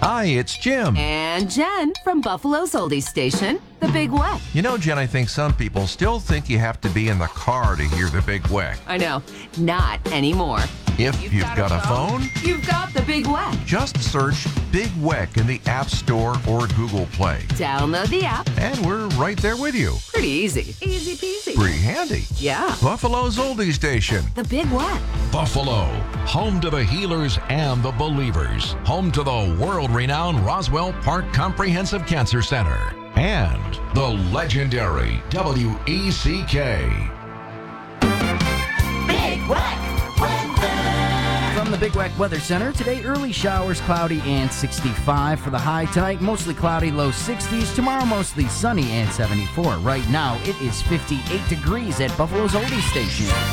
Hi, it's Jim. And Jen from Buffalo's Oldies Station, The Big Weck. You know, Jen, I think some people still think you have to be in the car to hear The Big Weck. I know, not anymore. If you've got a phone, you've got The Big Weck. just search Big Weck in the App Store or Google Play. Download the app. And we're right there with you. Pretty easy. Easy peasy. Pretty handy. Yeah. Buffalo's Oldies Station. The Big Weck. Buffalo, home to the healers and the believers, home to the world-renowned Roswell Park Comprehensive Cancer Center, and the legendary WECK. Big Weck weather. From the Big Weck Weather Center, today early showers, cloudy and 65 for the high tonight. Mostly cloudy, low 60s. Tomorrow mostly sunny and 74. Right now it is 58 degrees at Buffalo's Oldies Station.